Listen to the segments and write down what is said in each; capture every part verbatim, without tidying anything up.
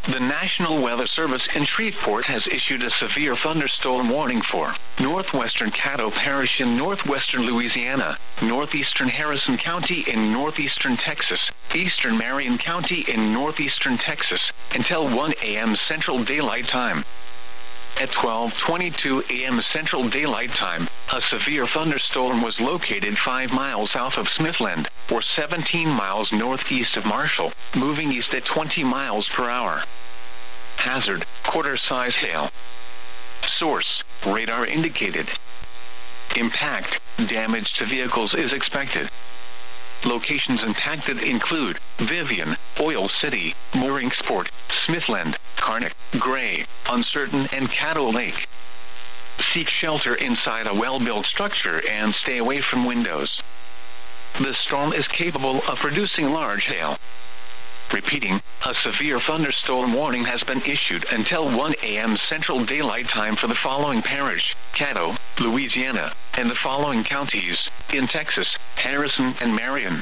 The National Weather Service in Shreveport has issued a severe thunderstorm warning for northwestern Caddo Parish in northwestern Louisiana, northeastern Harrison County in northeastern Texas, eastern Marion County in northeastern Texas, until one a m Central Daylight Time. At twelve twenty-two a m Central Daylight Time, a severe thunderstorm was located five miles south of Smithland, or seventeen miles northeast of Marshall, moving east at twenty miles per hour. Hazard, quarter-size hail. Source, radar indicated. Impact, damage to vehicles is expected. Locations impacted include Vivian, Oil City, Mooringsport, Smithland, Karnak, Gray, Uncertain and Caddo Lake. Seek shelter inside a well-built structure and stay away from windows. The storm is capable of producing large hail. Repeating, a severe thunderstorm warning has been issued until one a m Central Daylight Time for the following parish, Caddo, Louisiana, and the following counties, in Texas, Harrison and Marion.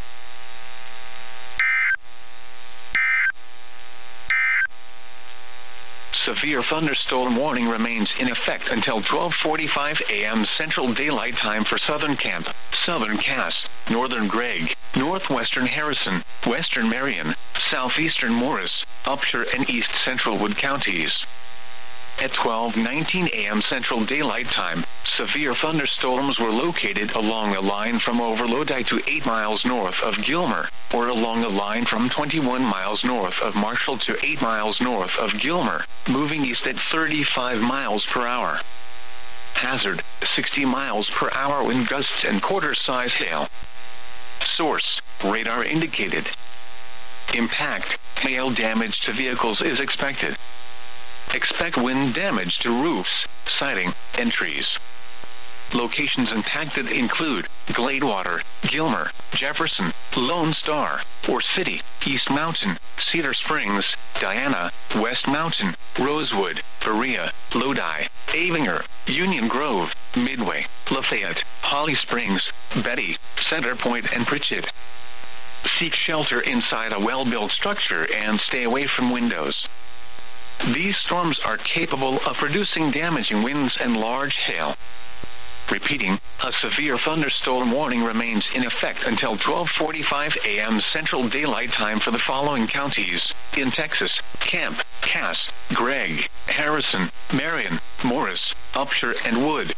Severe thunderstorm warning remains in effect until twelve forty-five a m Central Daylight Time for Southern Camp, Southern Cass, Northern Gregg, Northwestern Harrison, Western Marion, Southeastern Morris, Upshur and East Central Wood counties. At twelve nineteen a m Central Daylight Time, severe thunderstorms were located along a line from Overlodi to eight miles north of Gilmer, or along a line from twenty-one miles north of Marshall to eight miles north of Gilmer, moving east at thirty-five miles per hour. Hazard, sixty miles per hour wind gusts and quarter-size hail. Source, radar indicated. Impact, hail damage to vehicles is expected. Expect wind damage to roofs, siding, and trees. Locations impacted include Gladewater, Gilmer, Jefferson, Lone Star, Or City, East Mountain, Cedar Springs, Diana, West Mountain, Rosewood, Berea, Lodi, Avinger, Union Grove, Midway, Lafayette, Holly Springs, Betty, Center Point, and Pritchett. Seek shelter inside a well-built structure and stay away from windows. These storms are capable of producing damaging winds and large hail. Repeating, a severe thunderstorm warning remains in effect until twelve forty-five a m Central Daylight Time for the following counties, in Texas, Camp, Cass, Gregg, Harrison, Marion, Morris, Upshur and Wood.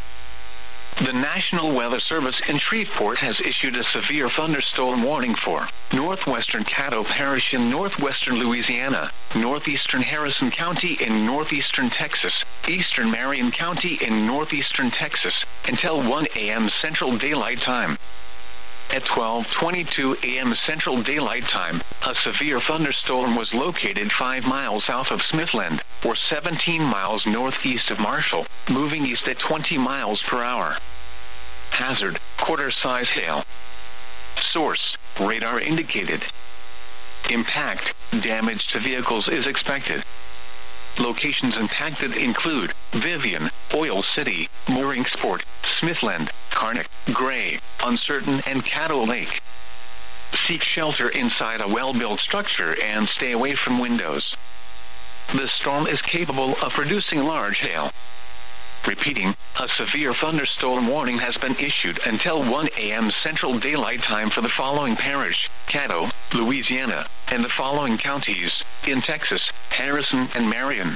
The National Weather Service in Shreveport has issued a severe thunderstorm warning for northwestern Caddo Parish in northwestern Louisiana, northeastern Harrison County in northeastern Texas, eastern Marion County in northeastern Texas, until one a m Central Daylight Time. At twelve twenty-two a m Central Daylight Time, a severe thunderstorm was located five miles south of Smithland, or seventeen miles northeast of Marshall, moving east at twenty miles per hour. Hazard, quarter-size hail. Source, radar indicated. Impact, damage to vehicles is expected. Locations impacted include Vivian, Oil City, Mooringsport, Smithland, Karnak, Gray, Uncertain and Caddo Lake. Seek shelter inside a well-built structure and stay away from windows. The storm is capable of producing large hail. Repeating, a severe thunderstorm warning has been issued until one a m Central Daylight Time for the following parish, Caddo, Louisiana, and the following counties, in Texas, Harrison and Marion.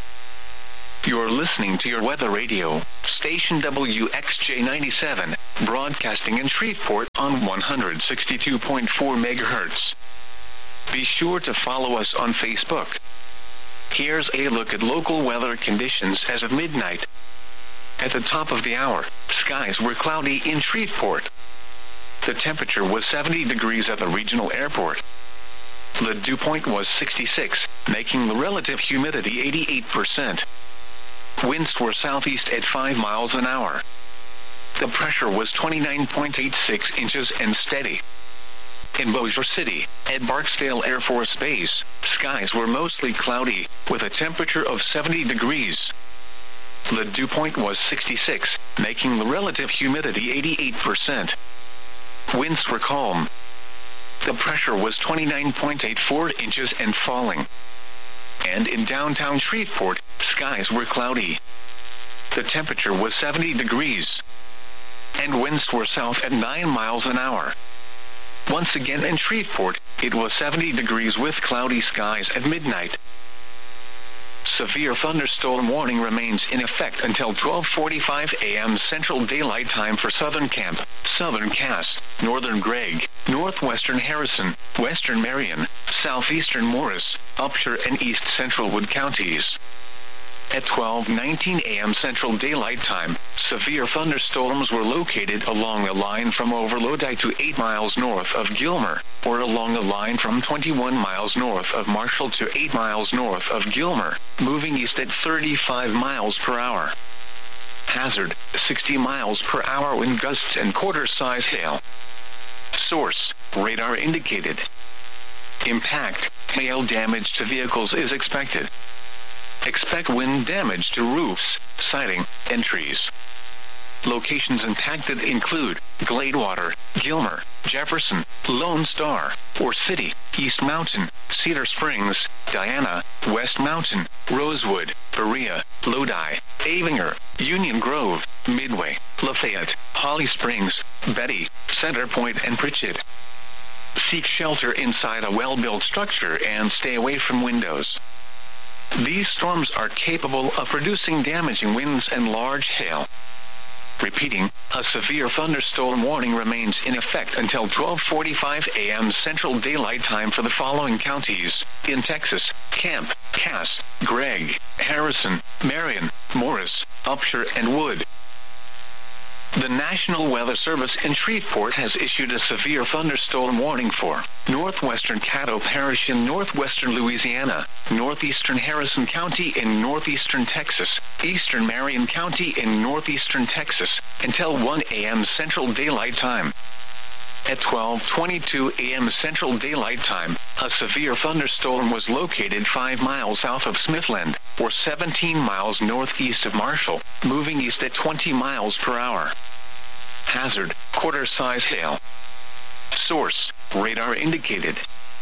You're listening to your weather radio, station W X J ninety-seven, broadcasting in Shreveport on one hundred sixty-two point four megahertz. Be sure to follow us on Facebook. Here's a look at local weather conditions as of midnight. At the top of the hour, skies were cloudy in Shreveport. The temperature was seventy degrees at the regional airport. The dew point was sixty-six, making the relative humidity eighty-eight percent. Winds were southeast at five miles an hour. The pressure was twenty-nine point eight six inches and steady. In Bossier City, at Barksdale Air Force Base, skies were mostly cloudy, with a temperature of seventy degrees. The dew point was sixty-six, making the relative humidity eighty-eight percent. Winds were calm. The pressure was twenty-nine point eight four inches and falling. And in downtown Shreveport, skies were cloudy. The temperature was seventy degrees. And winds were south at nine miles an hour. Once again in Shreveport, it was seventy degrees with cloudy skies at midnight. Severe thunderstorm warning remains in effect until twelve forty-five a m Central Daylight Time for Southern Camp, Southern Cass, Northern Gregg, Northwestern Harrison, Western Marion, Southeastern Morris, Upshur and East Central Wood counties. At twelve nineteen a m Central Daylight Time, severe thunderstorms were located along a line from Overlodi to eight miles north of Gilmer, or along a line from twenty-one miles north of Marshall to eight miles north of Gilmer, moving east at thirty-five miles per hour. Hazard, sixty miles per hour wind gusts and quarter-size hail. Source, radar indicated. Impact, hail damage to vehicles is expected. Expect wind damage to roofs, siding, and trees. Locations impacted include Gladewater, Gilmer, Jefferson, Lone Star, Ore City, East Mountain, Cedar Springs, Diana, West Mountain, Rosewood, Berea, Lodi, Avinger, Union Grove, Midway, Lafayette, Holly Springs, Betty, Center Point, and Pritchett. Seek shelter inside a well-built structure and stay away from windows. These storms are capable of producing damaging winds and large hail. Repeating, a severe thunderstorm warning remains in effect until twelve forty-five a m Central Daylight Time for the following counties in Texas: Camp, Cass, Gregg, Harrison, Marion, Morris, Upshur, and Wood. The National Weather Service in Shreveport has issued a severe thunderstorm warning for northwestern Caddo Parish in northwestern Louisiana, northeastern Harrison County in northeastern Texas, eastern Marion County in northeastern Texas, until one a m Central Daylight Time. At twelve twenty-two a m Central Daylight Time, a severe thunderstorm was located five miles south of Smithland, or seventeen miles northeast of Marshall, moving east at twenty miles per hour. Hazard, quarter-size hail. Source, radar indicated.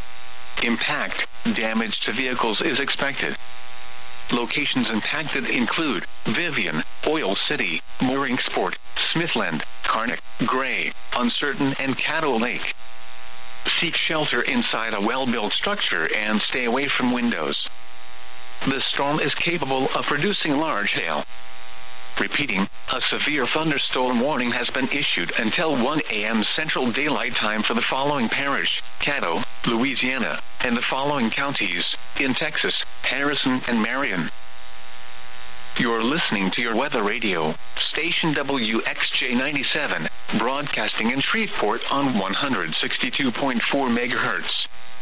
Impact, damage to vehicles is expected. Locations impacted include Vivian, Oil City, Mooringsport, Smithland, Karnak, Gray, Uncertain, and Caddo Lake. Seek shelter inside a well-built structure and stay away from windows. The storm is capable of producing large hail. Repeating, a severe thunderstorm warning has been issued until one a m Central Daylight Time for the following parish, Caddo, Louisiana, and the following counties in Texas: Harrison and Marion. You're listening to your weather radio, station W X J ninety-seven, broadcasting in Shreveport on one hundred sixty-two point four megahertz.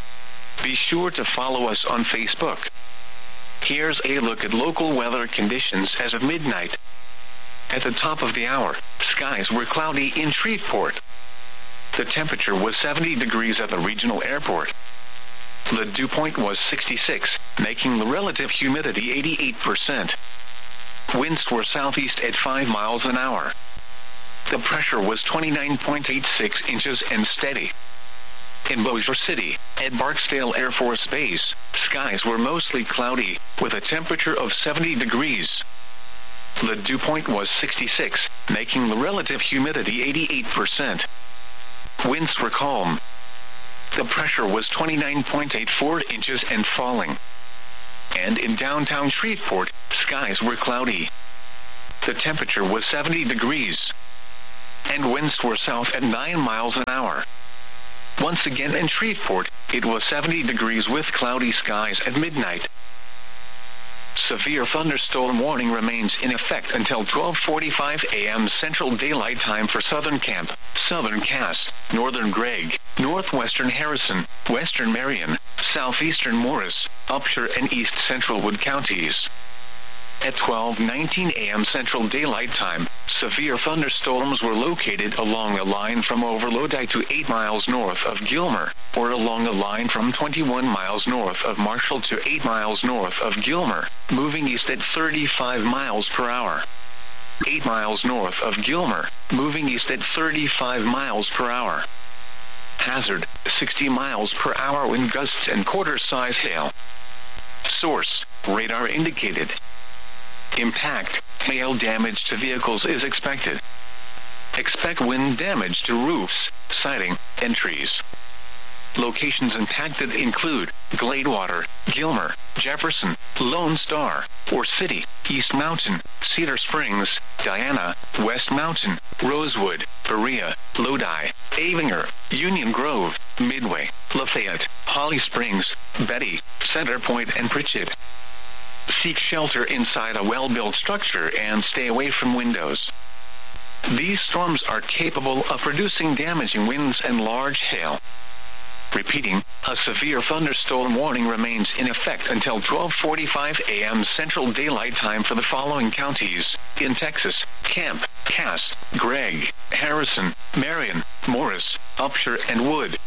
Be sure to follow us on Facebook. Here's a look at local weather conditions as of midnight. At the top of the hour, skies were cloudy in Shreveport. The temperature was seventy degrees at the regional airport. The dew point was sixty-six, making the relative humidity eighty-eight percent. Winds were southeast at five miles an hour. The pressure was twenty-nine point eight six inches and steady. In Bossier City, at Barksdale Air Force Base, skies were mostly cloudy, with a temperature of seventy degrees. The dew point was sixty-six, making the relative humidity eighty-eight percent. Winds were calm. The pressure was twenty-nine point eight four inches and falling. And in downtown Shreveport, skies were cloudy. The temperature was seventy degrees. And winds were south at nine miles an hour. Once again in Shreveport, it was seventy degrees with cloudy skies at midnight. Severe thunderstorm warning remains in effect until twelve forty-five a m Central Daylight Time for Southern Camp, Southern Cass, Northern Gregg, Northwestern Harrison, Western Marion, Southeastern Morris, Upshur, and East Central Wood counties. At twelve nineteen a m Central Daylight Time, severe thunderstorms were located along a line from Overlodi to eight miles north of Gilmer, or along a line from twenty-one miles north of Marshall to eight miles north of Gilmer, moving east at thirty-five miles per hour. eight miles north of Gilmer, moving east at thirty-five miles per hour. Hazard, sixty miles per hour wind gusts and quarter-size hail. Source, radar indicated. Impact, hail damage to vehicles is expected. Expect wind damage to roofs, siding, and trees. Locations impacted include Gladewater, Gilmer, Jefferson, Lone Star, Or City, East Mountain, Cedar Springs, Diana, West Mountain, Rosewood, Berea, Lodi, Avinger, Union Grove, Midway, Lafayette, Holly Springs, Betty, Center Point, and Pritchett. Seek shelter inside a well-built structure and stay away from windows. These storms are capable of producing damaging winds and large hail. Repeating, a severe thunderstorm warning remains in effect until twelve forty-five a m Central Daylight Time for the following counties in Texas: Camp, Cass, Gregg, Harrison, Marion, Morris, Upshur, and Wood.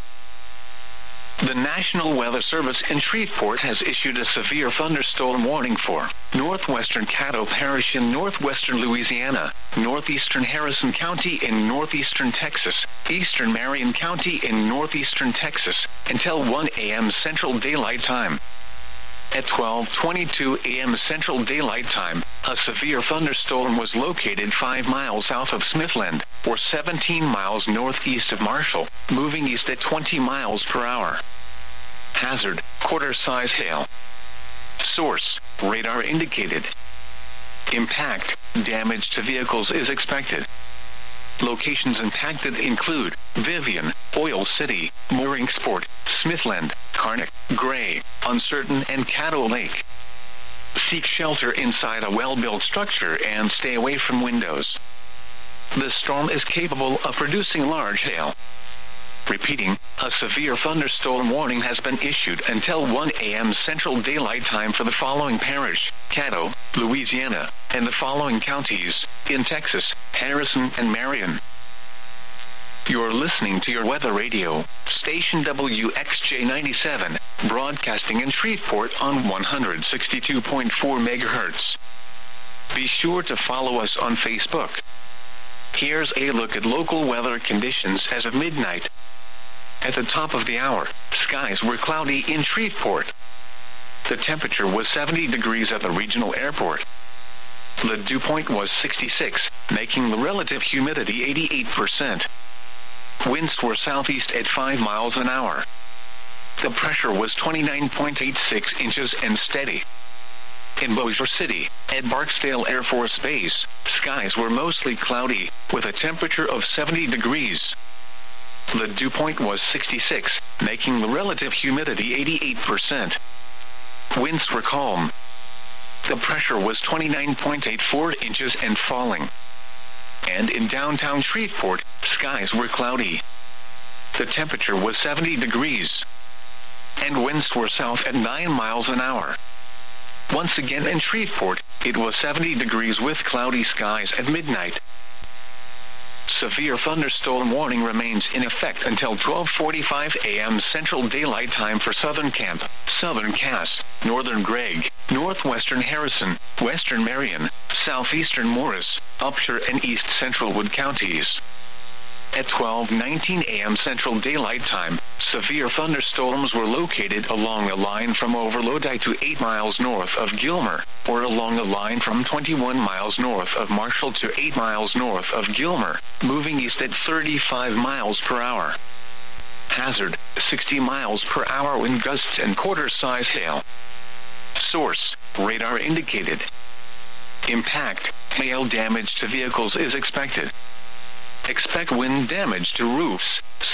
The National Weather Service in Shreveport has issued a severe thunderstorm warning for northwestern Caddo Parish in northwestern Louisiana, northeastern Harrison County in northeastern Texas, eastern Marion County in northeastern Texas, until one a m Central Daylight Time. At twelve twenty-two a m Central Daylight Time, a severe thunderstorm was located five miles south of Smithland, or seventeen miles northeast of Marshall, moving east at twenty miles per hour. Hazard, quarter-size hail. Source, radar indicated. Impact, damage to vehicles is expected. Locations impacted include Vivian, Oil City, Mooringsport, Smithland, Karnak, Gray, Uncertain, and Caddo Lake. Seek shelter inside a well-built structure and stay away from windows. The storm is capable of producing large hail. Repeating, a severe thunderstorm warning has been issued until one a m Central Daylight Time for the following parish: Caddo, Louisiana, and the following counties in Texas: Harrison and Marion. You're listening to your weather radio, station W X J ninety-seven, broadcasting in Shreveport on one hundred sixty-two point four megahertz. Be sure to follow us on Facebook. Here's a look at local weather conditions as of midnight. At the top of the hour, skies were cloudy in Shreveport. The temperature was seventy degrees at the regional airport. The dew point was sixty-six, making the relative humidity eighty-eight percent. Winds were southeast at five miles an hour. The pressure was twenty-nine point eight six inches and steady. In Bossier City, at Barksdale Air Force Base, skies were mostly cloudy, with a temperature of seventy degrees. The dew point was sixty-six, making the relative humidity eighty-eight percent. Winds were calm. The pressure was twenty-nine point eight four inches and falling. And in downtown Shreveport, skies were cloudy. The temperature was seventy degrees. And winds were south at nine miles an hour. Once again in Shreveport, it was seventy degrees with cloudy skies at midnight. Severe thunderstorm warning remains in effect until twelve forty-five a m Central Daylight Time for Southern Camp, Southern Cass, Northern Gregg, Northwestern Harrison, Western Marion, Southeastern Morris, Upshur, and East Central Wood counties. At twelve nineteen a m Central Daylight Time, severe thunderstorms were located along a line from over Lodi to eight miles north of Gilmer, or along a line from twenty-one miles north of Marshall to eight miles north of Gilmer, moving east at thirty-five miles per hour. Hazard, sixty miles per hour wind gusts and quarter-size hail. Source, radar indicated. Impact, hail damage to vehicles is expected. Expect wind damage to roofs,